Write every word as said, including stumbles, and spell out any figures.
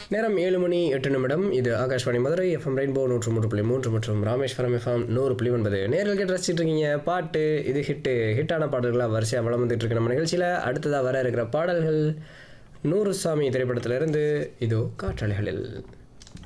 நேரம் ஏழு மணி எட்டு நிமிடம். இது ஆகாஷ்வாணி மதுரை எஃப்எம் ரெயின்போ நூற்று மூன்று புள்ளி மூன்று மற்றும் ராமேஸ்வரம் எஃப்எம் நூறு புள்ளி ஒன்பது. நேரில் கேட்டு ரசிச்சுட்டு இருக்கீங்க பாட்டு. இது ஹிட்டு ஹிட்டான பாடல்களாக வரிசையாக வளம் வந்துட்டு இருக்கு நம்ம நிகழ்ச்சியில். அடுத்ததாக வர இருக்கிற பாடல்கள் நூறு சாமி திரைப்படத்திலிருந்து இதோ காற்றலைகளில்.